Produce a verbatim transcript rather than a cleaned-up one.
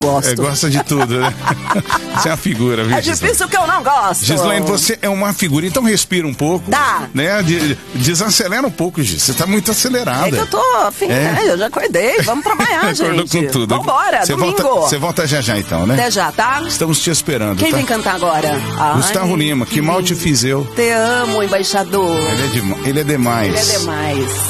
Gosto. É, gosta de tudo, né? Você é uma figura, viu, É difícil que eu não gosto. Gislaine, você é uma figura, então respira um pouco. Tá. Né? De, desacelera um pouco, Gis. Você tá muito acelerada. É que eu tô afim, É. né? Eu já acordei. Vamos trabalhar, gente. Acordou com tudo. Vambora, Você domingo. volta, você volta já já, então, né? Até já, tá? Estamos te esperando, Quem tá? vem cantar agora? Ai, Gustavo Lima, que mal te fiz eu. Te amo, embaixador. Ele é, de, ele é demais. Ele é demais.